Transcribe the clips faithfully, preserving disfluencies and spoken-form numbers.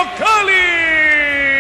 Cali.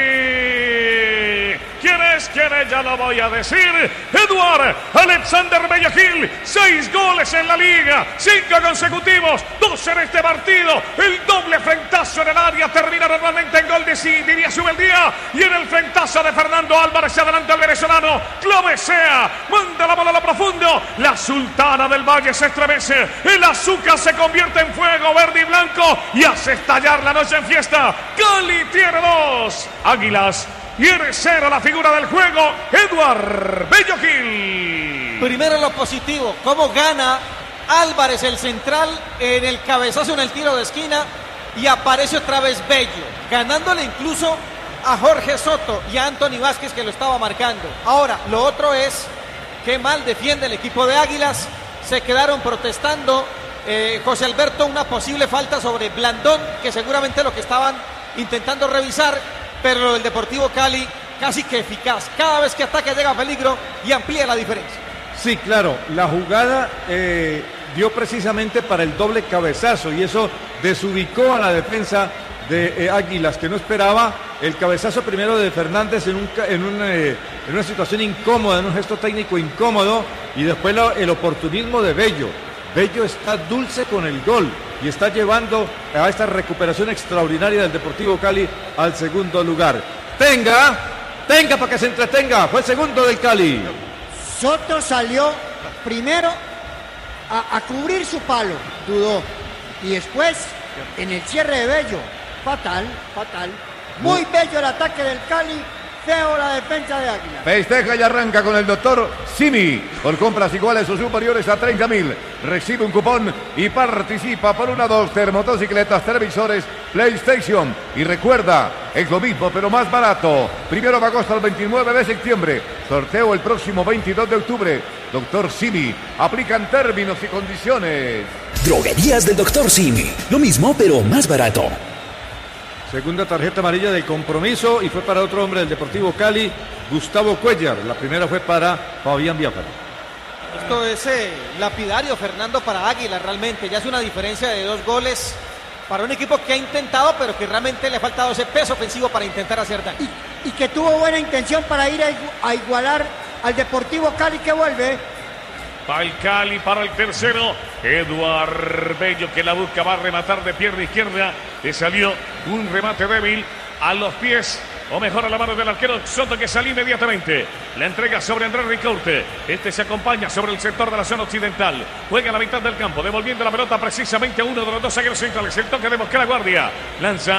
¿Quién es? ¿Quién es? Ya lo voy a decir. Eduard Alexander Bello Gil. Seis goles en la liga. Cinco consecutivos. Dos en este partido. El doble frentazo en el área. Termina normalmente en gol de sí. Diría sube el día. Y en el frentazo de Fernando Álvarez se adelanta el venezolano. Clavesea. Manda la bola a lo profundo. La Sultana del Valle se estremece. El azúcar se convierte en fuego verde y blanco. Y hace estallar la noche en fiesta. Cali tiene dos. Águilas tiene cero. La figura del juego, Eduard Bello Gil. Primero lo positivo, cómo gana Álvarez el central en el cabezazo en el tiro de esquina y aparece otra vez Bello, ganándole incluso a Jorge Soto y a Anthony Vázquez que lo estaba marcando. Ahora, lo otro es qué mal defiende el equipo de Águilas. Se quedaron protestando eh, José Alberto una posible falta sobre Blandón, que seguramente lo que estaban intentando revisar, pero el Deportivo Cali casi que eficaz. Cada vez que ataca llega a peligro y amplía la diferencia. Sí, claro, la jugada eh, dio precisamente para el doble cabezazo y eso desubicó a la defensa de eh, Águilas, que no esperaba el cabezazo primero de Fernández en, un, en, un, eh, en una situación incómoda, en un gesto técnico incómodo, y después lo, el oportunismo de Bello. Bello está dulce con el gol y está llevando a esta recuperación extraordinaria del Deportivo Cali al segundo lugar. Tenga, tenga para que se entretenga, fue el segundo del Cali. Soto salió primero a, a cubrir su palo, dudó, y después en el cierre de Bello, fatal, fatal, muy bello el ataque del Cali, feo la defensa de Águila. Festeja y arranca con el doctor Simi. Por compras iguales o superiores a treinta mil. Recibe un cupón y participa por una, dos, termotocicletas, televisores, PlayStation. Y recuerda, es lo mismo pero más barato. Primero de agosto al veintinueve de septiembre. Sorteo el próximo veintidós de octubre. Doctor Simi. Aplican términos y condiciones. Droguerías del doctor Simi. Lo mismo pero más barato. Segunda tarjeta amarilla del compromiso y fue para otro hombre del Deportivo Cali, Gustavo Cuellar. La primera fue para Fabián Biafara. Esto es eh, lapidario, Fernando, para Águila realmente. Ya es una diferencia de dos goles para un equipo que ha intentado, pero que realmente le ha faltado ese peso ofensivo para intentar hacer daño. Y, y que tuvo buena intención para ir a, a igualar al Deportivo Cali que vuelve. Va el Cali para el tercero. Eduard Bello que la busca, va a rematar de pierna izquierda. Le salió un remate débil a los pies, o mejor a la mano del arquero Soto, que salió inmediatamente. La entrega sobre Andrés Ricaurte. Este se acompaña sobre el sector de la zona occidental. Juega a la mitad del campo, devolviendo la pelota precisamente a uno de los dos zagueros centrales. El toque de Mosquera Guardia. Lanza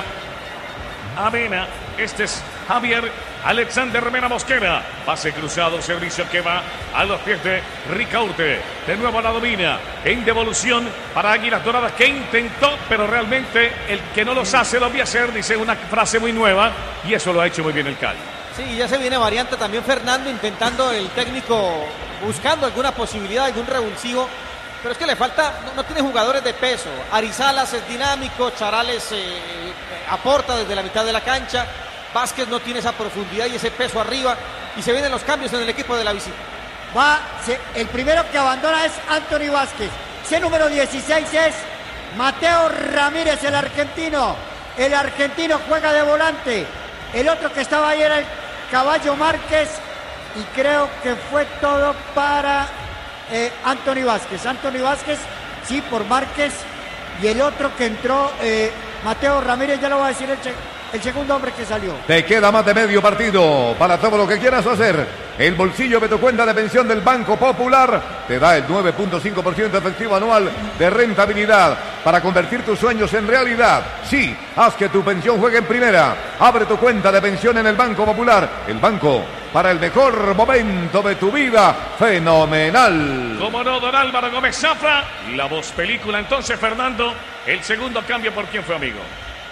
a Mena. Este es Javier Alexander Mena Mosquera. Pase cruzado, servicio que va a los pies de Ricaurte. De nuevo la domina en devolución para Águilas Doradas, que intentó, pero realmente el que no los hace lo voy a hacer, dice una frase muy nueva, y eso lo ha hecho muy bien el Cali. Sí, ya se viene variante también Fernando, intentando el técnico, buscando alguna posibilidad, algún revulsivo, pero es que le falta, no, no tiene jugadores de peso. Arizalas es dinámico, Charales eh, aporta desde la mitad de la cancha, Vázquez no tiene esa profundidad y ese peso arriba, y se vienen los cambios en el equipo de la visita. Va, se, el primero que abandona es Anthony Vázquez. Ese número dieciséis es Mateo Ramírez, el argentino. El argentino juega de volante. El otro que estaba ahí era el Caballo Márquez. Y creo que fue todo para eh, Anthony Vázquez. Anthony Vázquez, sí, por Márquez. Y el otro que entró, eh, Mateo Ramírez, ya lo va a decir el che. El segundo hombre que salió. Te queda más de medio partido para todo lo que quieras hacer. El bolsillo de tu cuenta de pensión del Banco Popular te da el nueve punto cinco por ciento efectivo anual de rentabilidad para convertir tus sueños en realidad. Sí, haz que tu pensión juegue en primera. Abre tu cuenta de pensión en el Banco Popular. El banco para el mejor momento de tu vida. Fenomenal. Como no, don Álvaro Gómez Zafra. La voz película entonces, Fernando. El segundo cambio, ¿por quién fue, amigo?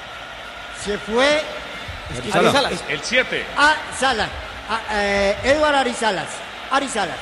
Se fue Arizalas, el siete. A Salas, a, eh, Eduard Arizalas. Arizalas.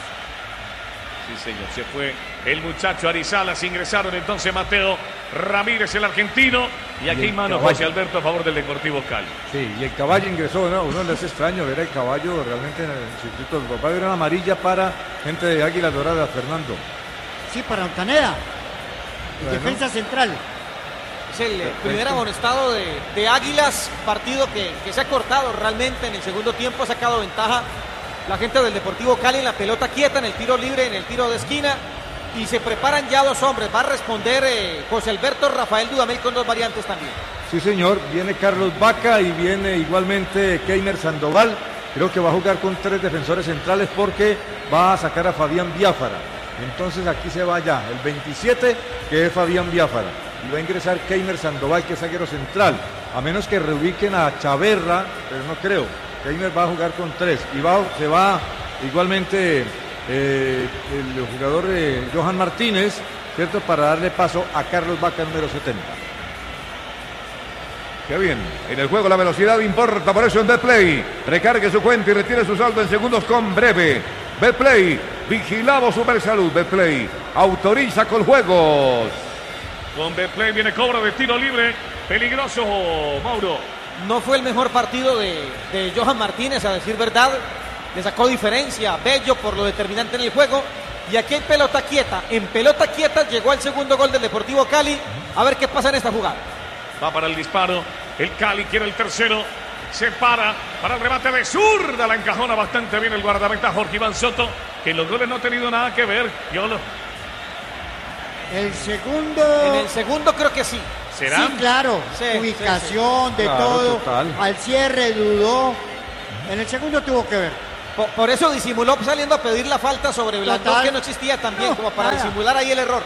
Sí, señor, se fue el muchacho Arizalas. Ingresaron entonces Mateo Ramírez, el argentino. Y aquí hay mano José Alberto a favor del Deportivo Cali. Sí, y el Caballo ingresó, ¿no? Uno le hace extraño ver el Caballo realmente en el circuito del papá. Era una amarilla para gente de Águilas Doradas, Fernando. Sí, para Oncaneda, bueno. defensa central. Es el eh, primer amonestado de, de Águilas, partido que, que se ha cortado realmente en el segundo tiempo, ha sacado ventaja la gente del Deportivo Cali en la pelota quieta, en el tiro libre, en el tiro de esquina, y se preparan ya dos hombres. Va a responder eh, José Alberto Rafael Dudamel con dos variantes también. Sí, señor, viene Carlos Vaca y viene igualmente Keiner Sandoval. Creo que va a jugar con tres defensores centrales porque va a sacar a Fabián Biafara. Entonces aquí se va ya el veintisiete, que es Fabián Biafara, y va a ingresar Keiner Sandoval, que es zaguero central, a menos que reubiquen a Chaverra, pero no creo. Keiner va a jugar con tres y va, se va igualmente eh, el jugador eh, Johan Martínez, ¿cierto?, para darle paso a Carlos Vaca, número setenta. Qué bien, en el juego la velocidad importa, por eso en Betplay recargue su cuenta y retire su saldo en segundos con Breve. Betplay, vigilado Supersalud. Betplay autoriza con juegos. Con Betplay viene cobro de tiro libre, peligroso, Mauro. No fue el mejor partido de, de Johan Martínez, a decir verdad. Le sacó diferencia Bello por lo determinante en el juego. Y aquí hay pelota quieta. En pelota quieta llegó el segundo gol del Deportivo Cali. A ver qué pasa en esta jugada. Va para el disparo. El Cali quiere el tercero. Se para para el remate de zurda. La encajona bastante bien el guardameta Jorge Iván Soto, que en los goles no ha tenido nada que ver. Yolo. El segundo. En el segundo creo que sí. ¿Será? Sí, claro. Sí, Ubicación, sí, de Claro, todo. total. Al cierre dudó. En el segundo tuvo que ver. Por, por eso disimuló saliendo a pedir la falta sobre Blandón, Total. que no existía también, No, como para nada. disimular ahí el error.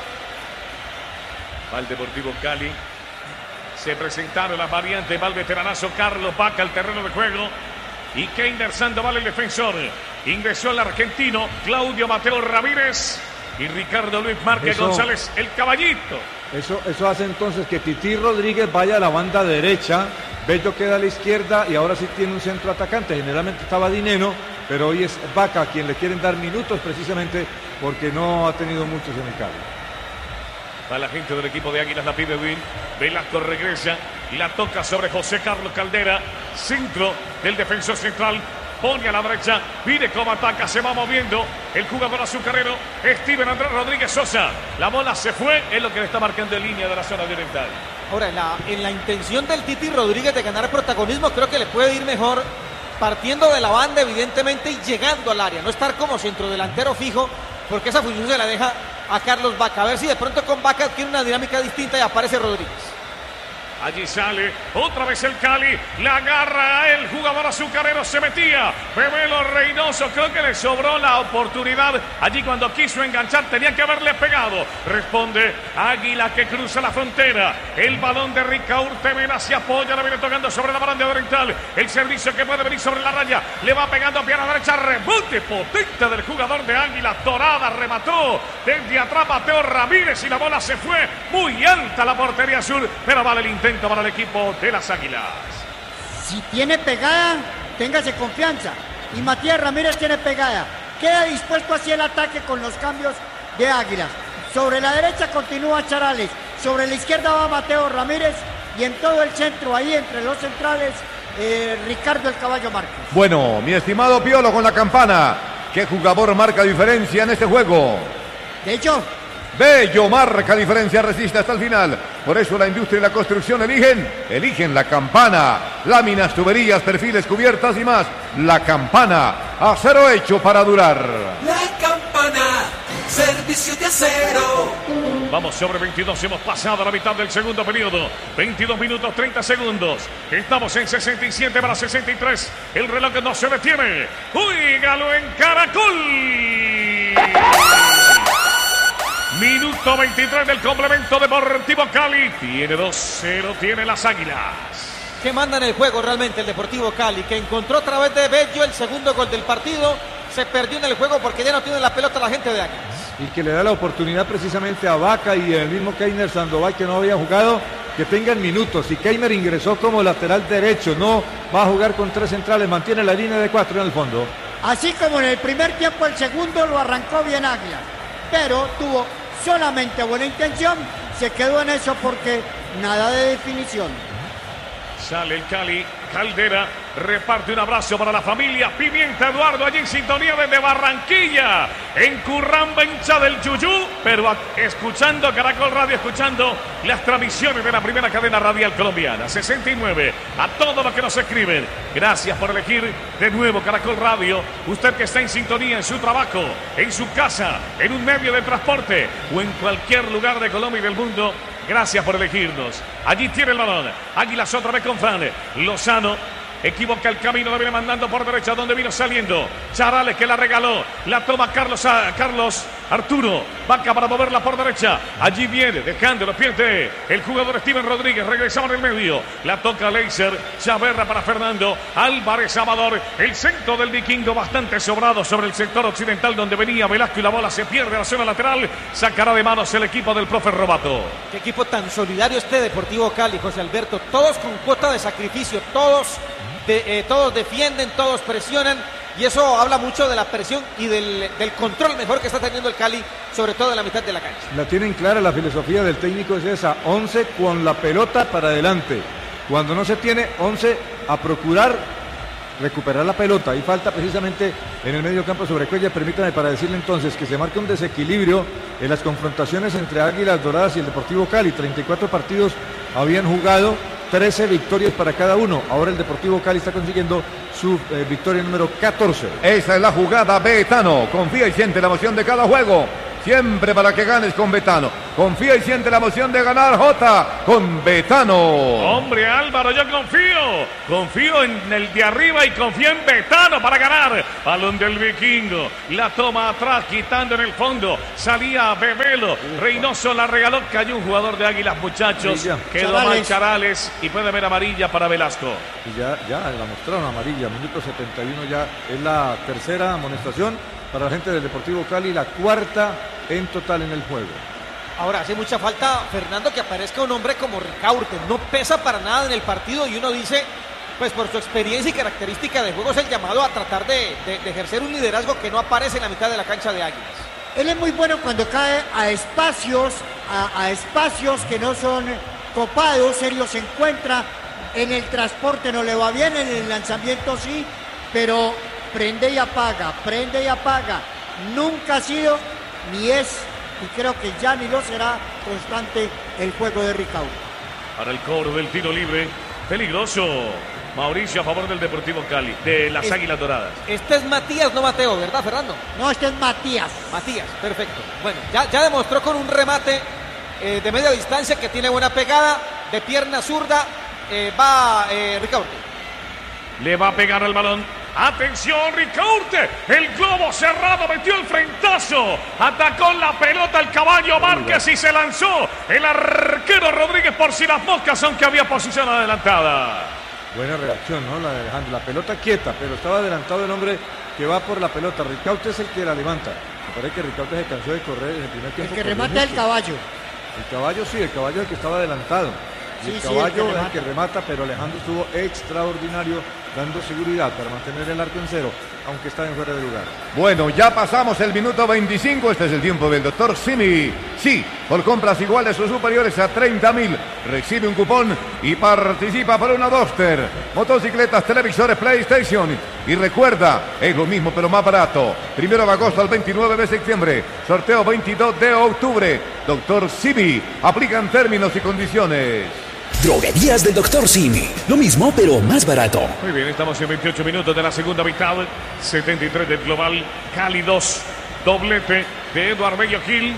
Va el Deportivo Cali. Se presentaron las variantes. Va el veteranazo Carlos Vaca al terreno de juego. Y Keiner Sandoval, el defensor. Ingresó el argentino Claudio Mateo Ramírez. Y Ricardo Luis Márquez Eso- González, el caballito. Eso, eso hace entonces que Tití Rodríguez vaya a la banda derecha, Bello queda a la izquierda y ahora sí tiene un centro atacante. Generalmente estaba Dineno, pero hoy es Vaca a quien le quieren dar minutos precisamente porque no ha tenido muchos en el Cali. Va la gente del equipo de Águilas, la pide Win. Velasco regresa y la toca sobre José Carlos Caldera. Centro del defensor central. Pone a la derecha, mire cómo ataca, se va moviendo el jugador azucarero, Steven Andrés Rodríguez Sosa. La bola se fue, es lo que le está marcando en línea de la zona de oriental. Ahora, en la, en la intención del Titi Rodríguez de ganar protagonismo, creo que le puede ir mejor partiendo de la banda, evidentemente, y llegando al área. No estar como centrodelantero fijo, porque esa función se la deja a Carlos Vaca. A ver si de pronto con Vaca tiene una dinámica distinta y aparece Rodríguez. Allí sale otra vez el Cali, la agarra el jugador azucarero, se metía Bebelo Reynoso, creo que le sobró la oportunidad allí cuando quiso enganchar, tenía que haberle pegado. Responde Águila que cruza la frontera, el balón de Ricaúr Temena se apoya, la viene tocando sobre la baranda oriental, el servicio que puede venir sobre la raya, le va pegando a pierna derecha, rebote potente del jugador de Águila Dorada, remató desde atrás Mateo Ramírez y la bola se fue muy alta la portería azul, pero vale el intento para el equipo de las Águilas. Si tiene pegada, téngase confianza. Y Matías Ramírez tiene pegada. Queda dispuesto hacia el ataque con los cambios de Águilas. Sobre la derecha continúa Charales. Sobre la izquierda va Mateo Ramírez. Y en todo el centro, ahí entre los centrales, eh, Ricardo el Caballo Márquez. Bueno, mi estimado Piolo con la campana. ¿Qué jugador marca diferencia en este juego? De hecho, Bello marca diferencia, resiste hasta el final. Por eso la industria y la construcción eligen, eligen la campana. Láminas, tuberías, perfiles, cubiertas y más. La campana, acero hecho para durar. La campana, servicio de acero. Vamos sobre veintidós, hemos pasado a la mitad del segundo periodo. veintidós minutos, treinta segundos. Estamos en sesenta y siete para sesenta y tres. El reloj no se detiene. ¡Uígalo en Caracol! Minuto veintitrés del complemento Deportivo Cali. Tiene dos cero, tiene las Águilas. Que manda en el juego realmente el Deportivo Cali, que encontró a través de Bello el segundo gol del partido. Se perdió en el juego porque ya no tiene la pelota la gente de Águilas. Y que le da la oportunidad precisamente a Vaca y el mismo Keiner Sandoval, que no había jugado, que tengan minutos. Y Keiner ingresó como lateral derecho, no va a jugar con tres centrales, mantiene la línea de cuatro en el fondo. así como en el primer tiempo, el segundo lo arrancó bien Águila. Pero tuvo solamente buena intención, se quedó en eso porque nada de definición. Sale el Cali, Caldera, reparte un abrazo para la familia Pimienta Eduardo, allí en sintonía desde Barranquilla, en Curramba, hincha del Yuyú, pero a, escuchando Caracol Radio, escuchando las transmisiones de la primera cadena radial colombiana. sesenta y nueve, a todos los que nos escriben, gracias por elegir de nuevo Caracol Radio. Usted que está en sintonía en su trabajo, en su casa, en un medio de transporte o en cualquier lugar de Colombia y del mundo, gracias por elegirnos. Allí tiene el balón. Águilas otra vez con Fan. Lozano equivoca el camino, lo viene mandando por derecha, donde vino saliendo Charales, que la regaló, la toma Carlos, a, Carlos Arturo, Vaca para moverla por derecha, allí viene, dejando los pies de el jugador Steven Rodríguez, regresamos en el medio, la toca Leiser, Chaverra para Fernando, Álvarez Amador, el centro del vikingo bastante sobrado sobre el sector occidental donde venía Velasco y la bola se pierde a la zona lateral, sacará de manos el equipo del profe Robato. Qué equipo tan solidario este Deportivo Cali, José Alberto, todos con cuota de sacrificio, todos De, eh, todos defienden, todos presionan y eso habla mucho de la presión y del, del control mejor que está teniendo el Cali, sobre todo en la mitad de la cancha. La tienen clara, la filosofía del técnico es esa, once con la pelota para adelante. Cuando no se tiene, once a procurar recuperar la pelota. Y falta precisamente en el medio campo sobre Cuellar. Permítame para decirle entonces que se marca un desequilibrio en las confrontaciones entre Águilas Doradas y el Deportivo Cali. treinta y cuatro partidos habían jugado, trece victorias para cada uno. Ahora el Deportivo Cali está consiguiendo su eh, victoria número catorce. Esa es la jugada Betano. Confía y siente la emoción de cada juego. Siempre para que ganes con Betano. Confía y siente la emoción de ganar Jota con Betano. Hombre, Álvaro, yo confío. Confío en el de arriba y confío en Betano para ganar. Balón del vikingo. La toma atrás, quitando en el fondo. Salía Bebelo. Reynoso la regaló. Cayó un jugador de Águilas, muchachos. Amarilla. Quedó Charales. mal Charales. Y puede haber amarilla para Velasco. Y ya, ya la mostraron amarilla. Minuto setenta y uno ya es la tercera amonestación para la gente del Deportivo Cali, la cuarta en total en el juego. Ahora hace mucha falta, Fernando, que aparezca un hombre como Ricaurte. No pesa para nada en el partido y uno dice, pues por su experiencia y característica de juego es el llamado a tratar de, de, de ejercer un liderazgo que no aparece en la mitad de la cancha de Águilas. Él es muy bueno cuando cae a espacios, a, a espacios que no son copados. Él los encuentra en el transporte, no le va bien, en el lanzamiento sí, pero prende y apaga, prende y apaga. Nunca ha sido, ni es, y creo que ya ni lo será, constante el juego de Ricaurte. Para el cobro del tiro libre, peligroso. Mauricio a favor del Deportivo Cali, de las Es- Águilas Doradas. Este es Matías, no Mateo, ¿verdad, Fernando? No, este es Matías. Matías, perfecto. Bueno, ya, ya demostró con un remate eh, de media distancia que tiene buena pegada, de pierna zurda, eh, va eh, Ricaurte. Le va a pegar el balón. Atención, Ricaurte. El globo cerrado, metió el frentazo. Atacó la pelota el caballo Márquez y se lanzó el arquero Rodríguez por si las moscas, aunque había posición adelantada. Buena reacción, ¿no? La de Alejandro. La pelota quieta, pero estaba adelantado el hombre que va por la pelota. Ricaurte es el que la levanta. Me parece que Ricaurte se cansó de correr en el primer El tiempo. que corrió remata el mucho. caballo. El caballo sí, el caballo es el que estaba adelantado. Y Sí, el sí, caballo el que es el remata. que remata, pero Alejandro estuvo extraordinario dando seguridad para mantener el arco en cero, aunque está en fuera de lugar. Bueno, ya pasamos el minuto veinticinco. Este es el tiempo del doctor Simi. Sí, por compras iguales o superiores a treinta mil, recibe un cupón y participa por una Duster, motocicletas, televisores, PlayStation. Y recuerda, es lo mismo pero más barato. Primero de agosto al veintinueve de septiembre. Sorteo veintidós de octubre. Doctor Simi. Aplican términos y condiciones. Droguerías del doctor Simi. Lo mismo, pero más barato. Muy bien, estamos en veintiocho minutos de la segunda mitad. setenta y tres del global. Cali dos. Doblete de Eduardo Bello Gil.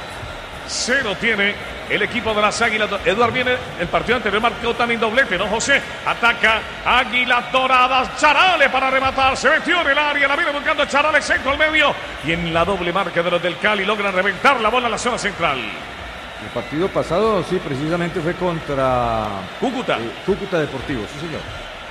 Cero tiene el equipo de las Águilas. Eduardo viene, el partido anterior marcó también doblete, ¿no, José? Ataca Águilas Doradas. Charales para rematar. Se metió en el área. La viene buscando Charales, centro al medio. Y en la doble marca de los del Cali logran reventar la bola a la zona central. El partido pasado, sí, precisamente fue contra Cúcuta. eh, Cúcuta Deportivo, sí señor.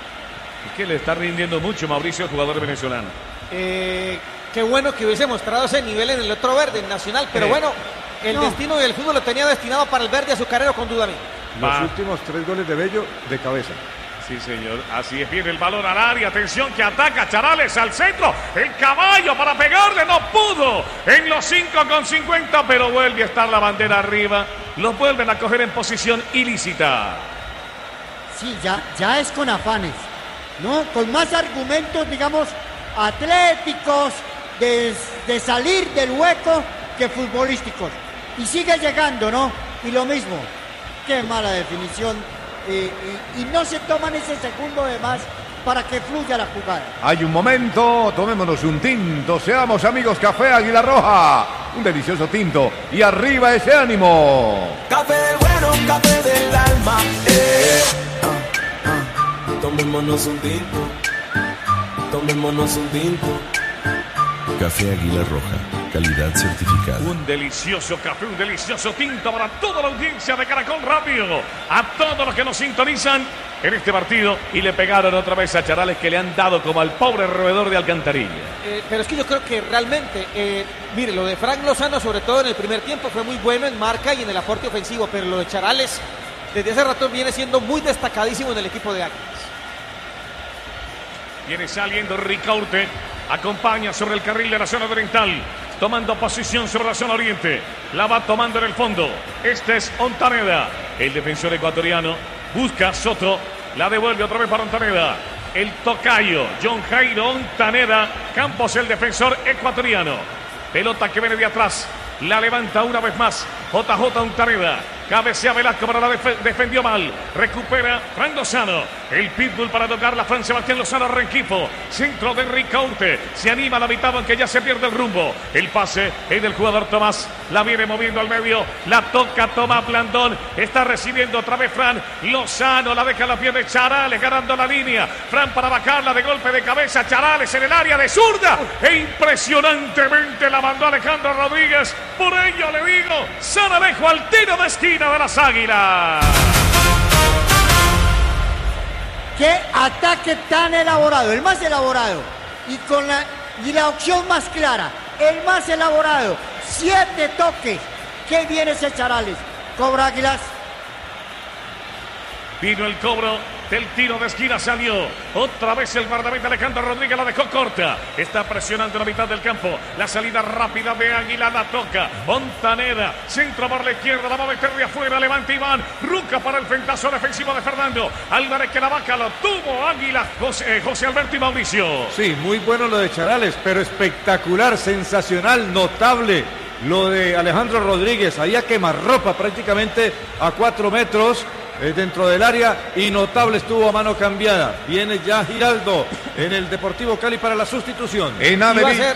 Es que le está rindiendo mucho Mauricio, el jugador venezolano. Eh, qué bueno que hubiese mostrado ese nivel en el otro verde, en Nacional, pero Eh, bueno, el no. destino del fútbol lo tenía destinado para el verde azucarero con duda alguna. Los Va. últimos tres goles de Bello de cabeza. Sí, señor. Así es. Viene el balón al área. Atención que ataca Charales al centro. El caballo para pegarle. No pudo. En los cinco con cincuenta. Pero vuelve a estar la bandera arriba. Los vuelven a coger en posición ilícita. Sí, ya, ya es con afanes. ¿no? Con más argumentos, digamos, atléticos, de, de salir del hueco que futbolísticos. Y sigue llegando, ¿no? Y lo mismo, qué mala definición. Eh, y, y no se toman ese segundo de más para que fluya la jugada. Hay un momento, tomémonos un tinto, seamos amigos, Café Águila Roja, un delicioso tinto, y arriba ese ánimo. Café del bueno, café del alma, eh. ah, ah. Tomémonos un tinto, tomémonos un tinto. Café Águila Roja, calidad certificada. Un delicioso café, un delicioso tinto para toda la audiencia de Caracol Radio, a todos los que nos sintonizan en este partido, y le pegaron otra vez a Charales, que le han dado como al pobre roedor de alcantarilla. Eh, pero es que yo creo que realmente, eh, mire, lo de Frank Lozano, sobre todo en el primer tiempo, fue muy bueno en marca y en el aporte ofensivo, pero lo de Charales, desde hace rato viene siendo muy destacadísimo en el equipo de Águilas. Viene saliendo Ricaurte, acompaña sobre el carril de la zona oriental, tomando posición sobre la zona oriente, la va tomando en el fondo. Este es Ontaneda, el defensor ecuatoriano, busca a Soto, la devuelve otra vez para Ontaneda, el tocayo, John Jairo Ontaneda, Campos, el defensor ecuatoriano, pelota que viene de atrás, la levanta una vez más, J J Ontaneda, cabecea Velasco, pero la def defendió mal, recupera Frank Lozano, el pitbull para tocarla, Fran Sebastián Lozano, Rengifo, centro de Ricaurte, se anima a la mitad aunque ya se pierde el rumbo, el pase es del jugador Tomás, la viene moviendo al medio, la toca Tomás Blandón, está recibiendo otra vez Fran Lozano, la deja a la pie de Charales, ganando la línea, Fran para bajarla de golpe de cabeza, Charales en el área de zurda, e impresionantemente la mandó Alejandro Rodríguez, por ello le digo, San Alejo al tiro de esquina de las Águilas. Qué ataque tan elaborado, el más elaborado, y con la, y la opción más clara, el más elaborado, siete toques. Qué bien ese Charales. Cobra Águilas. Vino el cobro del tiro de esquina, salió otra vez el guardameta Alejandro Rodríguez, la dejó corta, está presionando la mitad del campo, la salida rápida de Águila, la toca Ontaneda, centro por la izquierda, la va a meter de afuera, levanta Iván, Ruca para el frentazo defensivo de Fernando Álvarez, que la vaca lo tuvo Águila, José, eh, José Alberto y Mauricio. Sí, muy bueno lo de Charales, pero espectacular, sensacional, notable lo de Alejandro Rodríguez, ahí a quemarropa prácticamente a cuatro metros dentro del área, y notable estuvo a mano cambiada. Viene ya Giraldo en el Deportivo Cali para la sustitución. En Avevilla.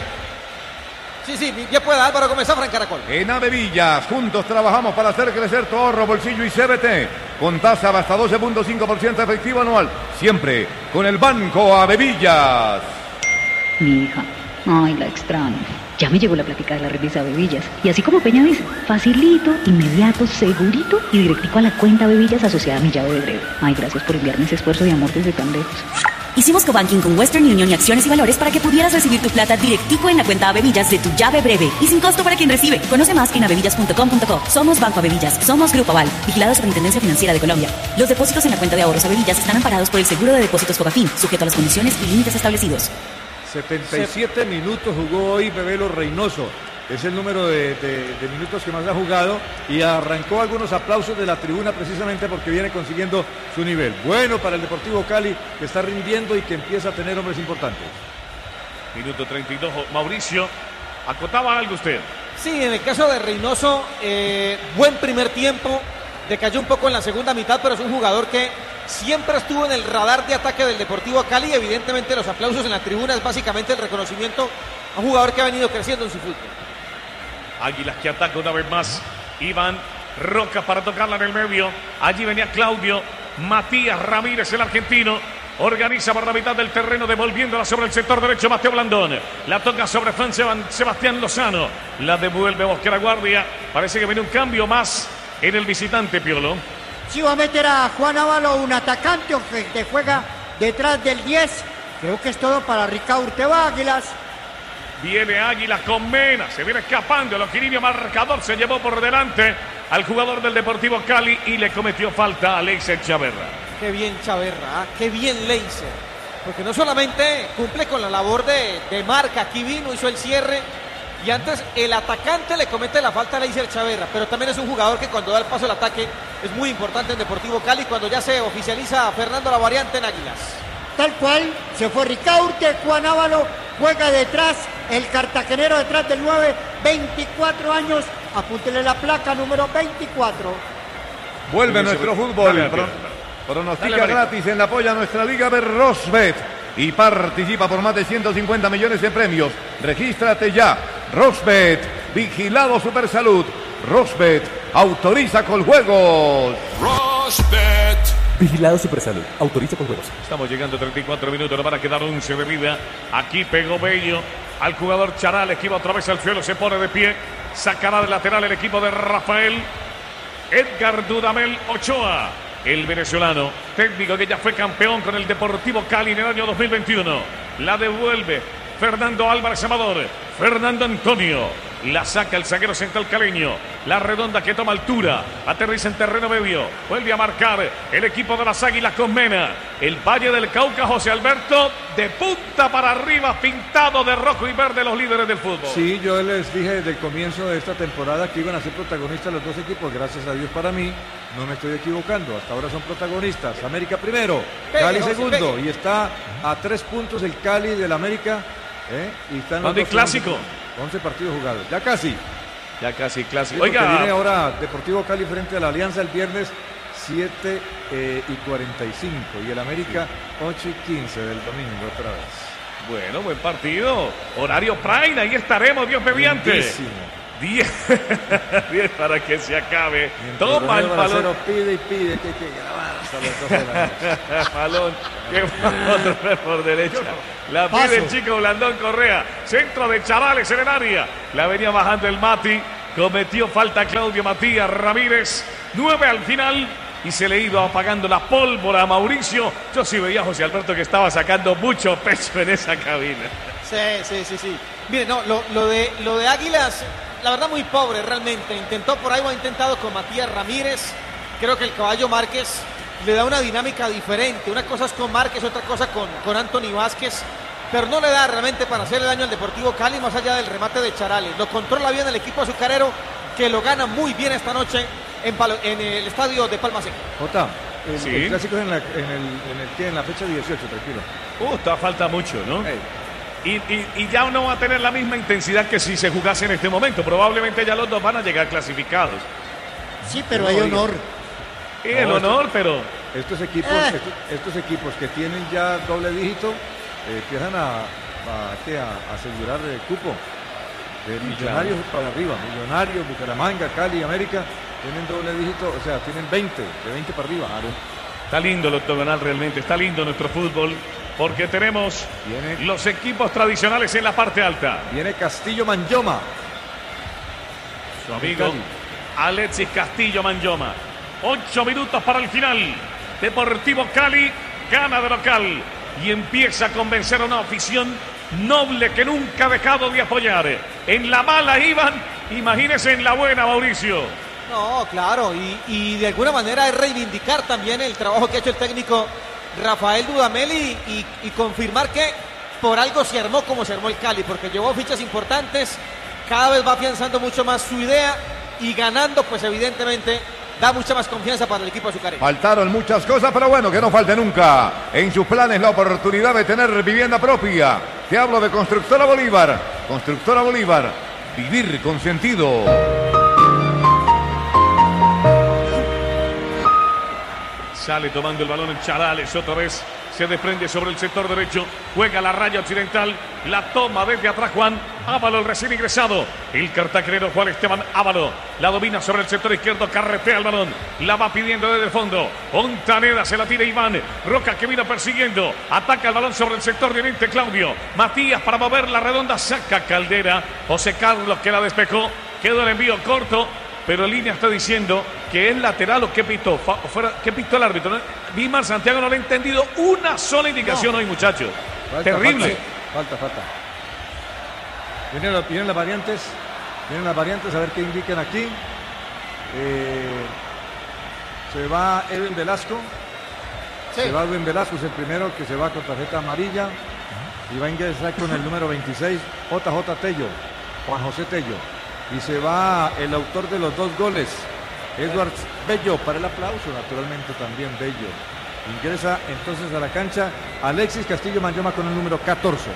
Sí, sí, ya puede Álvaro comenzar, Fran Caracol. En Avevillas, juntos trabajamos para hacer crecer tu ahorro, bolsillo y C B T. Con tasa hasta doce punto cinco por ciento efectivo anual. Siempre con el Banco Avevillas. Mi hija, ay, la extraño. Ya me llegó la plática de la red de Avevillas. Y así como Peña dice, facilito, inmediato, segurito y directico a la cuenta Avevillas asociada a mi llave de breve. Ay, gracias por enviarme ese esfuerzo de amor desde tan lejos. Hicimos cobanking con Western Union y Acciones y Valores para que pudieras recibir tu plata directico en la cuenta Avevillas de tu llave breve y sin costo para quien recibe. Conoce más en avevillas punto com punto co. Somos Banco Avevillas, somos Grupo Aval, vigilado Superintendencia Financiera de Colombia. Los depósitos en la cuenta de ahorros Avevillas están amparados por el seguro de depósitos Cobafin, sujeto a las condiciones y límites establecidos. setenta y siete minutos jugó hoy Bebelo Reynoso. Es el número de, de, de minutos que más ha jugado, y arrancó algunos aplausos de la tribuna precisamente porque viene consiguiendo su nivel. Bueno para el Deportivo Cali, que está rindiendo y que empieza a tener hombres importantes. Minuto treinta y dos, Mauricio, ¿acotaba algo usted? Sí, en el caso de Reynoso, eh, buen primer tiempo, decayó un poco en la segunda mitad, pero es un jugador que siempre estuvo en el radar de ataque del Deportivo Cali. Evidentemente los aplausos en la tribuna es básicamente el reconocimiento a un jugador que ha venido creciendo en su fútbol. Águilas que ataca una vez más, Iván Roca para tocarla en el medio, allí venía Claudio Matías Ramírez, el argentino, organiza por la mitad del terreno, devolviéndola sobre el sector derecho Mateo Blandón, la toca sobre Fran Sebastián Lozano, la devuelve Mosquera Guardia, parece que viene un cambio más en el visitante, Piolo. Si va a meter a Juan Ávalo, un atacante que juega detrás del diez. Creo que es todo para Ricaurte. Va Águilas. Viene Águilas con Mena, se viene escapando, el Oquirinio marcador se llevó por delante al jugador del Deportivo Cali y le cometió falta a Leiser Chaverra. Qué bien Chaverra, ¿eh? Qué bien Leiser, porque no solamente cumple con la labor de, de marca, aquí vino, hizo el cierre, y antes el atacante le comete la falta a Leiser Chaverra, pero también es un jugador que cuando da el paso al ataque es muy importante en Deportivo Cali, cuando ya se oficializa Fernando la variante en Águilas. tal cual, se fue Ricaurte, Juan Ávalo juega detrás, el cartagenero detrás del nueve, veinticuatro años, apúntele la placa número veinticuatro. Vuelve nuestro fútbol. Dale, Pro- dale. Pronostica Dale, gratis en la polla nuestra liga de Rosbet y participa por más de ciento cincuenta millones de premios. Regístrate ya. Rosbet, vigilado Supersalud. Rosbet, autoriza con juegos. Rosbet. Vigilado Supersalud. Autoriza con juegos. Estamos llegando a treinta y cuatro minutos, le van a quedar once de vida. Aquí pegó Bello al jugador Charal, esquiva otra vez al suelo, se pone de pie, sacará de lateral el equipo de Rafael Edgar Dudamel Ochoa, el venezolano, técnico que ya fue campeón con el Deportivo Cali en el año dos mil veintiuno. La devuelve Fernando Álvarez Amador, Fernando Antonio, la saca el zaguero central caleño, la redonda que toma altura, aterriza en terreno medio, vuelve a marcar el equipo de las Águilas con Mena, el Valle del Cauca, José Alberto, de punta para arriba, pintado de rojo y verde los líderes del fútbol. Sí, yo les dije desde el comienzo de esta temporada que iban a ser protagonistas los dos equipos, gracias a Dios para mí, no me estoy equivocando, hasta ahora son protagonistas, América primero, Cali Pegue, segundo, pegue. y está a tres puntos el Cali del América, ¿eh? Y están los ¿Dónde dos clásico? segundos, once partidos jugados, ya casi. Ya casi Sí, clásico. porque Oiga, viene ahora Deportivo Cali frente a la Alianza el viernes siete eh, y cuarenta y cinco y el América ocho y quince del domingo otra vez. bueno, buen partido, horario prime, ahí estaremos, Dios mediante. Lindísimo. diez diez para que se acabe. Mientras Toma el Romero balón. Bracero pide y pide que hay que grabar hasta las doce de la noche. Balón que va otra vez por derecha. La pide el chico Blandón Correa. Centro de Chavales en el área. La venía bajando el Mati. Cometió falta Claudio Matías Ramírez. Nueve al final. Y se le iba apagando la pólvora a Mauricio. Yo sí veía a José Alberto que estaba sacando mucho pecho en esa cabina. Sí, sí, sí, sí. Mire, no, lo, lo de lo de Águilas, la verdad muy pobre realmente. Intentó por ahí o ha intentado con Matías Ramírez. Creo que el Caballo Márquez le da una dinámica diferente. Una cosa es con Márquez, otra cosa con, con Anthony Vázquez. Pero no le da realmente para hacerle daño al Deportivo Cali, más allá del remate de Charales. Lo controla bien el equipo azucarero, que lo gana muy bien esta noche en, Palo, en el estadio de Palma Seca. Jota, el, Sí. el clásico es en la, en el, en el, ¿qué? En la fecha dieciocho, tranquilo. Uh, está falta mucho, ¿no? Hey. Y, y, y ya no va a tener la misma intensidad que si se jugase en este momento. Probablemente ya los dos van a llegar clasificados. Sí, pero hay honor. Y el No, honor, pero Estos equipos, Eh. estos, estos equipos que tienen ya doble dígito eh, empiezan a, a, ¿qué? a asegurar el cupo. De millonarios para arriba, Millonarios, Bucaramanga, Cali, América, tienen doble dígito, o sea, tienen veinte, de veinte para arriba. está lindo el octogonal realmente. Está lindo nuestro fútbol. Porque tenemos Viene- los equipos tradicionales en la parte alta. Viene Castillo Manyoma. Su amigo Cali. Alexis Castillo Manyoma. Ocho minutos para el final. Deportivo Cali gana de local y empieza a convencer a una afición noble que nunca ha dejado de apoyar. En la mala iban, imagínense en la buena, Mauricio. No, claro, y, y de alguna manera es reivindicar también el trabajo que ha hecho el técnico Rafael Dudamel y, y, y confirmar que por algo se armó como se armó el Cali, porque llevó fichas importantes, cada vez va afianzando mucho más su idea y ganando, pues evidentemente da mucha más confianza para el equipo azucarero. Faltaron muchas cosas, pero bueno, que no falte nunca. En sus planes la oportunidad de tener vivienda propia. Te hablo de Constructora Bolívar. Constructora Bolívar. Vivir con sentido. Sale tomando el balón en Charales, otra vez se desprende sobre el sector derecho, juega la raya occidental, la toma desde atrás Juan Ávalo, el recién ingresado, el cartagenero Juan Esteban Ávalo, la domina sobre el sector izquierdo, carretea el balón, la va pidiendo desde el fondo, Montaneda se la tira Iván, Roca que vino persiguiendo, ataca el balón sobre el sector de oriente Claudio, Matías para mover la redonda, saca Caldera, José Carlos que la despejó, quedó el envío corto, pero en línea está diciendo que es lateral o qué pitó, Fa- o fuera, qué pitó el árbitro. ¿No? Bismar Santiago no le ha entendido una sola indicación No. hoy, muchachos. Falta, Terrible. Falta, falta. falta. Vienen, la- vienen las variantes. Vienen las variantes a ver qué indican aquí. Eh, se va Edwin Velasco. Sí. Se va Edwin Velasco, es el primero que se va con tarjeta amarilla. Y va a ingresar con el número veintiséis, J J Tello, Juan José Tello. Y se va el autor de los dos goles, Edward Bello, para el aplauso, naturalmente también Bello. Ingresa entonces a la cancha Alexis Castillo Manyoma con el número catorce.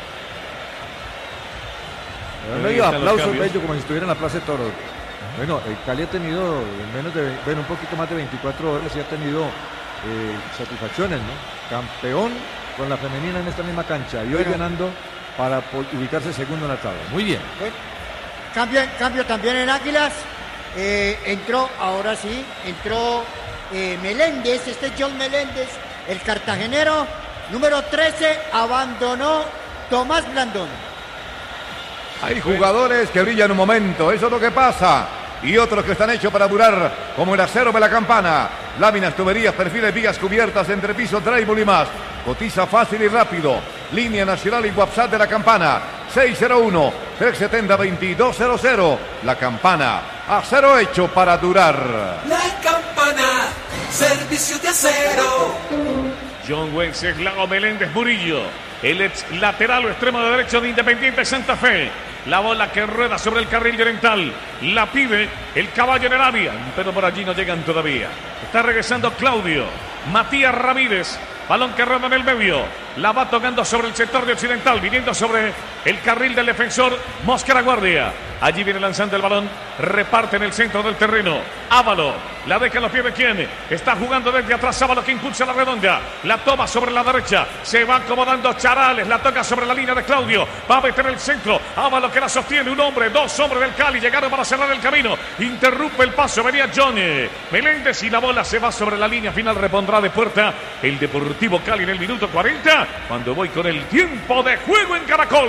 Ahí Medio están los aplauso cambios. bello como si estuviera en la Plaza de Toros. Bueno, el Cali ha tenido en menos de, bueno, un poquito más de veinticuatro horas y ha tenido eh, satisfacciones, ¿no? Campeón con la femenina en esta misma cancha y hoy Bueno. ganando para po- ubicarse segundo en la tabla. Muy bien. Bueno, cambio, cambio también en Águilas. Eh, entró, ahora sí, entró eh, Meléndez, este es John Meléndez, el cartagenero. Número trece, abandonó Tomás Blandón. Hay jugadores que brillan un momento, eso es lo que pasa. Y otros que están hechos para durar, como el acero de la campana. Láminas, tuberías, perfiles, vigas cubiertas, entrepiso, drywall y más. Cotiza fácil y rápido. Línea nacional y WhatsApp de la campana. seis cero uno, tres siete cero, dos dos cero cero. La campana, acero hecho para durar. La campana, servicio de acero. John Wenceslao Meléndez Murillo, el ex lateral o extremo de derecho de Independiente Santa Fe. La bola que rueda sobre el carril oriental. La pide el caballo en el área, pero por allí no llegan todavía. Está regresando Claudio. Matías Ramírez. Balón que rueda en el medio. La va tocando sobre el sector de occidental, viniendo sobre el carril del defensor Mosquera Guardia. Allí viene lanzando el balón. Reparte en el centro del terreno. Ávalo. La deja en los pies de quién. Está jugando desde atrás Ávalo que impulsa la redonda. La toma sobre la derecha. Se va acomodando Charales. La toca sobre la línea de Claudio. Va a meter el centro. Ávalo que la sostiene. Un hombre, dos hombres del Cali. Llegaron para cerrar el camino. Interrumpe el paso. Venía Johnny Meléndez y la bola se va sobre la línea final. Repondrá de puerta el Deportivo Cali en el minuto cuarenta. Cuando voy con el tiempo de juego en Caracol.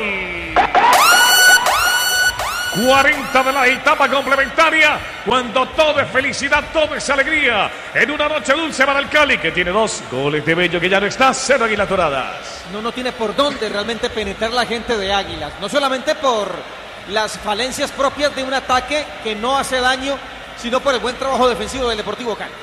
cuarenta de la etapa complementaria, cuando todo es felicidad, todo es alegría, en una noche dulce para el Cali, que tiene dos goles de Bello, que ya no está, cero Águilas Doradas. No, no tiene por dónde realmente penetrar la gente de Águilas, no solamente por las falencias propias de un ataque que no hace daño, sino por el buen trabajo defensivo del Deportivo Cali.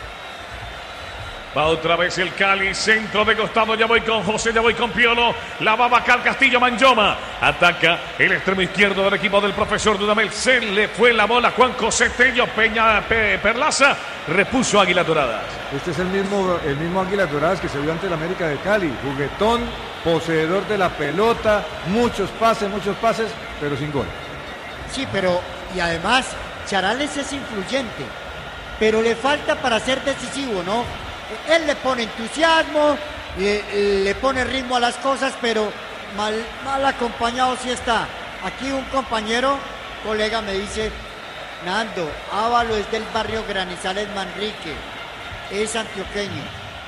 Va otra vez el Cali, centro de costado, ya voy con José, ya voy con Piolo, la va a vacar Castillo Manyoma, ataca el extremo izquierdo del equipo del profesor Dudamel, se le fue la bola, Juan José Tello, Peña Pe, Perlaza, repuso Águilas Doradas. Este es el mismo, el mismo Águilas Doradas que se vio ante el América de Cali, juguetón, poseedor de la pelota, muchos pases, muchos pases, pero sin gol. Sí, pero, y además, Charales es influyente, pero le falta para ser decisivo, ¿no? Él le pone entusiasmo, le, le pone ritmo a las cosas, pero mal, mal acompañado sí está. Aquí un compañero, colega, me dice, Nando, Ávalo es del barrio Granizales Manrique, es antioqueño.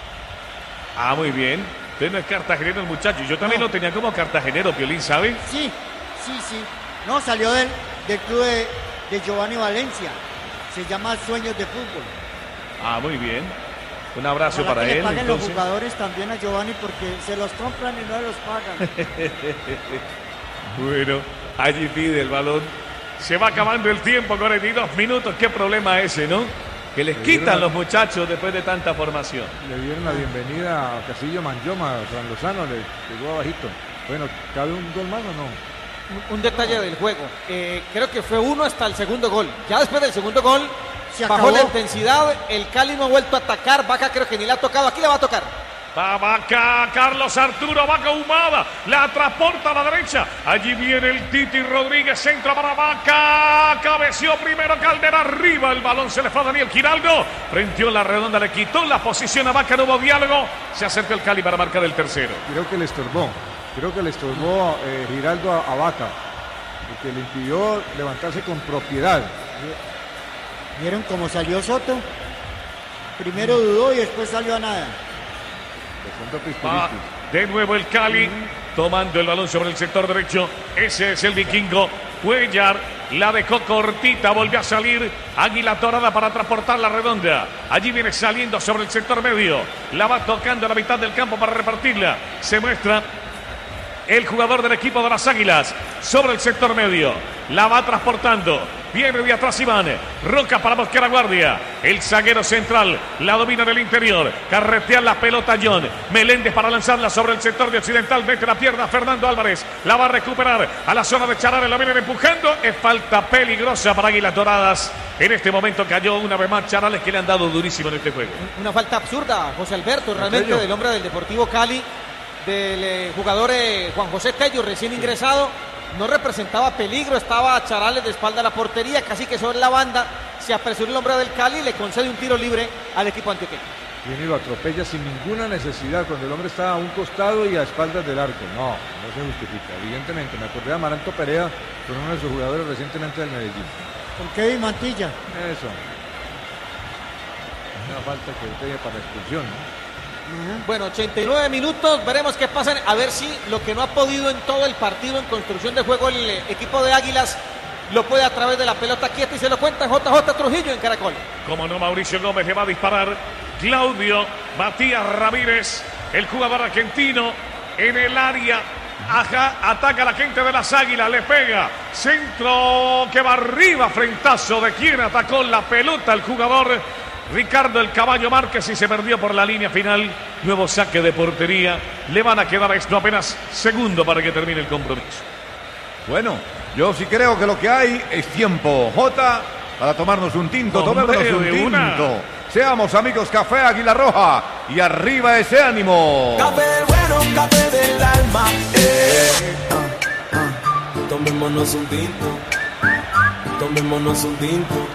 Ah, muy bien. Usted no es cartagenero el muchacho, yo también No. lo tenía como cartagenero, Piolín, ¿sabe? Sí, sí, sí. No, salió del, del club de, de Giovanni Valencia, se llama Sueños de Fútbol. Ah, muy bien. Un abrazo Ojalá para que le él, paguen entonces. los jugadores también a Giovanni porque se los compran y no los pagan. Bueno, allí pide el balón. Se va acabando el tiempo, cuarenta y dos minutos. Qué problema ese, ¿no? Que les quitan los muchachos después de tanta formación. Le dieron la bienvenida a Castillo Manyoma, a Fran Lozano, le llegó abajito. Bueno, ¿cabe un gol más o no? Un, un detalle del juego, eh, creo que fue uno hasta el segundo gol. Ya después del segundo gol, Se bajó acabó. la intensidad, el Cali no ha vuelto a atacar, Vaca creo que ni la ha tocado, aquí la va a tocar. Va Vaca, Carlos Arturo, Vaca Humada, la transporta a la derecha. Allí viene el Titi Rodríguez, centro para Vaca. Cabeció primero Caldera, arriba el balón se le fue a Daniel Giraldo. Frenteó la redonda, le quitó la posición a Vaca, no hubo diálogo. Se acerca el Cali para marcar el tercero. Creo que le estorbó, creo que le estorbó eh, Giraldo a, a Vaca, que le impidió levantarse con propiedad. ¿Vieron cómo salió Soto? Primero dudó y después salió a nada. De pronto Va Pisculitis. de nuevo el Cali tomando el balón sobre el sector derecho. Ese es el vikingo. Cuellar la dejó cortita, volvió a salir. Águila Dorada para transportar la redonda. Allí viene saliendo sobre el sector medio. La va tocando a la mitad del campo para repartirla. Se muestra el jugador del equipo de las Águilas sobre el sector medio. La va transportando. Viene de atrás Iván. Roca para buscar a guardia. El zaguero central la domina en el interior. Carretea la pelota John. Meléndez para lanzarla sobre el sector de occidental. Mete la pierna Fernando Álvarez. La va a recuperar a la zona de Charales. La vienen empujando. Es falta peligrosa para Águilas Doradas. En este momento cayó una vez más Charales, que le han dado durísimo en este juego. Una falta absurda, José Alberto, realmente del hombre del Deportivo Cali, del eh, jugador eh, Juan José Tello, recién ingresado. No representaba peligro, estaba Charales de espalda a la portería, casi que sobre la banda. Se apresuró el hombre del Cali y le concede un tiro libre al equipo antioqueño. Viene y lo atropella sin ninguna necesidad, cuando el hombre está a un costado y a espaldas del arco. No, no se justifica, evidentemente. Me acordé de Amaranto Perea, con uno de sus jugadores recientemente del Medellín. Con Kevin Mantilla. Eso. Una falta que usted para expulsión, ¿no? Bueno, ochenta y nueve minutos, veremos qué pasa, a ver si lo que no ha podido en todo el partido en construcción de juego el equipo de Águilas lo puede a través de la pelota quieta, y se lo cuenta J J Trujillo en Caracol. Como no, Mauricio Gómez le va a disparar. Claudio Matías Ramírez, el jugador argentino, en el área. Ajá, ataca a la gente de las Águilas, le pega, centro que va arriba, frentazo de quien atacó la pelota, el jugador Ricardo el Caballo Márquez, y se perdió por la línea final. Nuevo saque de portería. Le van a quedar esto apenas segundo para que termine el compromiso. Bueno, yo sí creo que lo que hay es tiempo, Jota, para tomarnos un tinto, tomarnos un tinto. Una. Seamos amigos, Café Águila Roja, y arriba ese ánimo. Café bueno, café del alma. Eh. Ah, ah. Tomémonos un tinto. Tomémonos un tinto.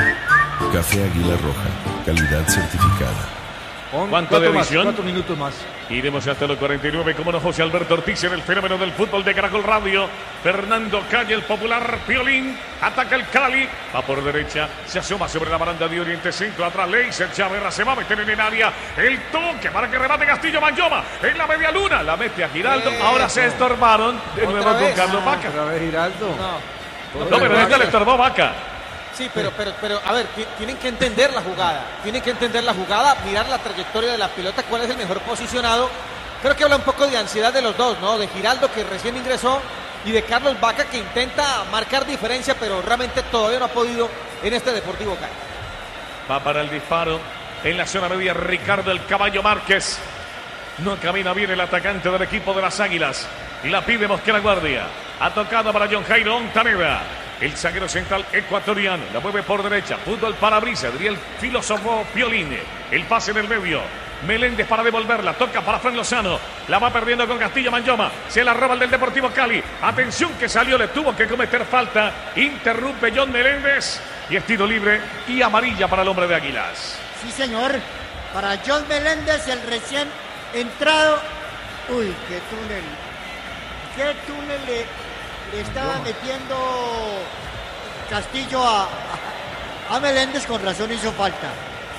Café Águila Roja, calidad certificada. ¿Cuánto de edición? Cuatro minutos más. Iremos hasta los cuarenta y nueve, como no, José Alberto Ortiz en el fenómeno del fútbol de Caracol Radio. Fernando Calle, el popular Piolín, ataca el Cali, va por derecha, se asoma sobre la baranda de Oriente Centro, atrás Leiser Chaverra, se va a meter en el área, el toque para que remate Castillo Manyoma, en la media luna, la mete a Giraldo, eh, ahora se estorbaron de nuevo vez? con Carlos Ah, Vaca. otra vez Giraldo. No, No, pero este le estorbó Vaca. Sí, pero, pero, pero, a ver, tienen que entender la jugada, tienen que entender la jugada, mirar la trayectoria de la pelota, cuál es el mejor posicionado. Creo que habla un poco de ansiedad de los dos, ¿no? De Giraldo, que recién ingresó, y de Carlos Vaca, que intenta marcar diferencia, pero realmente todavía no ha podido en este Deportivo Cali. Va para el disparo en la zona media Ricardo el Caballo Márquez. No camina bien el atacante del equipo de las Águilas. Y la pide Mosquera Guardia. Ha tocado para John Jairo Ontaneda. El zaguero central ecuatoriano la mueve por derecha. Fútbol para brisa, diría el filósofo Piolín. El pase en el medio. Meléndez para devolverla. Toca para Fran Lozano. La va perdiendo con Castillo Manyoma. Se la roba el del Deportivo Cali. Atención que salió, le tuvo que cometer falta. Interrumpe John Meléndez. Y es tiro libre y amarilla para el hombre de Águilas. Sí, señor. Para John Meléndez, el recién entrado. Uy, qué túnel. Qué túnel le... Le estaba metiendo Castillo a, a, a Meléndez, con razón hizo falta.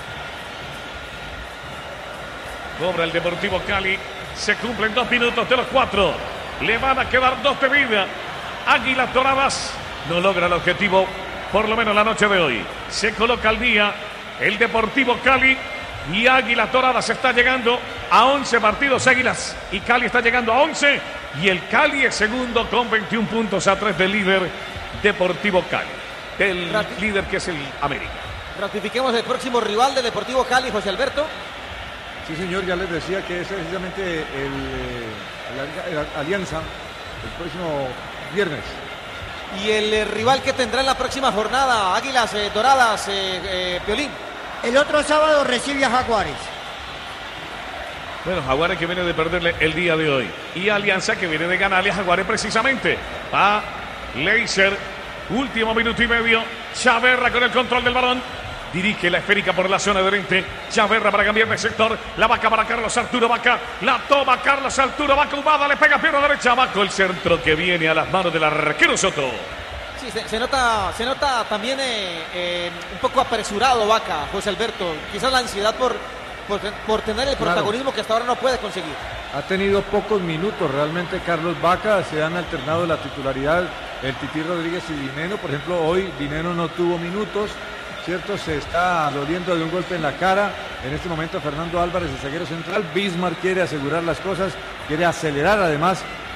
Cobra el Deportivo Cali. Se cumplen dos minutos de los cuatro. Le van a quedar dos de vida. Águilas Doradas no logra el objetivo, por lo menos la noche de hoy. Se coloca al día el Deportivo Cali. Y Águilas Doradas está llegando a once partidos. Águilas y Cali está llegando a once. Y el Cali es segundo con veintiún puntos a tres del líder Deportivo Cali. Del Rati- líder que es el América. Ratifiquemos el próximo rival del Deportivo Cali, José Alberto. Sí, señor, ya les decía que es precisamente el, el, el, el Alianza el próximo viernes. Y el eh, rival que tendrá en la próxima jornada, Águilas eh, Doradas, eh, eh, Piolín. El otro sábado recibe a Jaguares. Bueno, Jaguares que viene de perderle el día de hoy. Y Alianza que viene de ganarle a Jaguares precisamente. A Leiser, último minuto y medio. Chaverra con el control del balón. Dirige la esférica por la zona de Oriente. Chaverra para cambiar de sector. La vaca para Carlos Arturo Vaca. La toma Carlos Arturo Vaca. Humada le pega pierna derecha. Vaca el centro que viene a las manos del arquero Soto. Sí, se, se nota, se nota también eh, eh, un poco apresurado Vaca, José Alberto. Quizás la ansiedad por, por, por tener el Claro. protagonismo que hasta ahora no puede conseguir. Ha tenido pocos minutos realmente Carlos Vaca, se han alternado la titularidad el Tití Rodríguez y Dineno. Por ejemplo, hoy Dineno no tuvo minutos, ¿cierto? Se está doliendo de un golpe en la cara. En este momento Fernando Álvarez, el zaguero central. Bismarck quiere asegurar las cosas, quiere acelerar además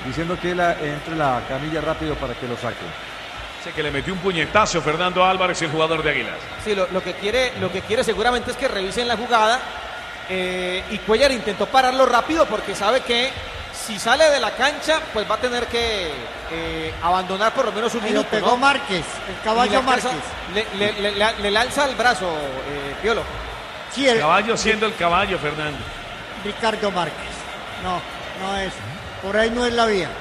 diciendo que él a- entre la camilla rápido para que lo saque. Sé que le metió un puñetazo Fernando Álvarez, el jugador de Águilas. Sí, lo, lo que quiere, lo que quiere seguramente es que revisen la jugada eh, y Cuellar intentó pararlo rápido porque sabe que si sale de la cancha pues va a tener que eh, abandonar por lo menos un Ahí lo minuto. pegó ¿no? Márquez, el Y caballo le alcanza- Márquez. Le, le, le, le- le lanza el brazo, eh, Piolo. Sí, el Caballo siendo el caballo, Fernando. Ricardo Márquez. No, no es. Por ahí no es la vía.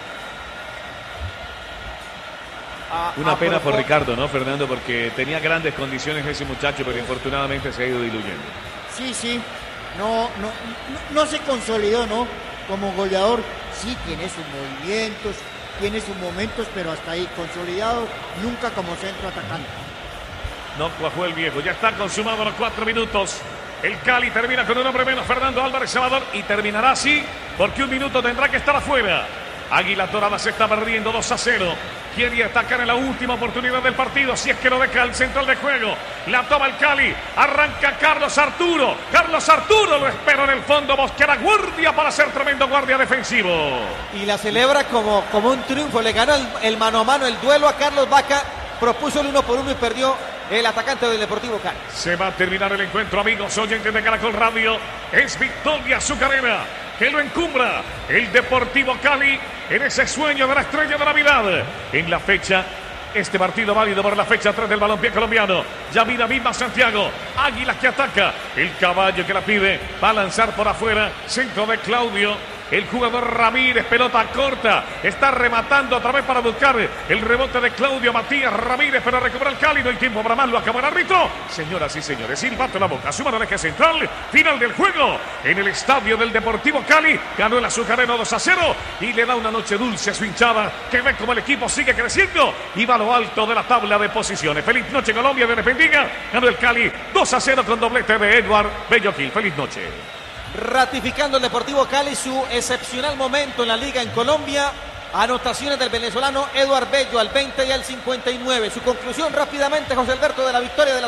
A- Una a pena por propós- Ricardo, ¿no, Fernando? Porque tenía grandes condiciones ese muchacho, pero infortunadamente se ha ido diluyendo. Sí, sí. No, no, no, no se consolidó, ¿no? Como goleador, sí tiene sus movimientos, tiene sus momentos, pero hasta ahí consolidado, nunca como centro atacante. No cuajó el viejo. Ya está consumado los cuatro minutos. El Cali termina con un hombre menos, Fernando Álvarez Salvador, y terminará así porque un minuto tendrá que estar afuera. Águila Dorada se está perdiendo dos a cero. Quiere atacar en la última oportunidad del partido, si es que lo deja el central de juego. La toma el Cali, arranca Carlos Arturo. Carlos Arturo lo espera en el fondo, buscará guardia para ser tremendo guardia defensivo. Y la celebra como, como un triunfo. Le ganó el, el mano a mano, el duelo a Carlos Vaca. Propuso el uno por uno y perdió el atacante del Deportivo Cali. Se va a terminar el encuentro, amigos oyentes de Caracol Radio. Es victoria azucarera que lo encumbra el Deportivo Cali en ese sueño de la estrella de Navidad. En la fecha, este partido válido por la fecha tres del balompié colombiano. Ya mira misma Santiago. Águilas que ataca. El caballo que la pide. Va a lanzar por afuera. Centro de Claudio. El jugador Ramírez, pelota corta, está rematando otra vez para buscar el rebote de Claudio Matías Ramírez, pero recupera el Cali, no hay tiempo para más, lo acabó el árbitro. Señoras y señores, silbato en la boca, suman al eje central, final del juego, en el estadio del Deportivo Cali, ganó el azucarero dos a cero y le da una noche dulce a su hinchada, que ve como el equipo sigue creciendo y va a lo alto de la tabla de posiciones. Feliz noche Colombia, de bendiga, ganó el Cali dos a cero con doblete de Eduard Belloquil. Feliz noche. Ratificando el Deportivo Cali su excepcional momento en la liga en Colombia. Anotaciones del venezolano Eduard Bello al veinte y al cincuenta y nueve. Su conclusión rápidamente, José Alberto, de la victoria de la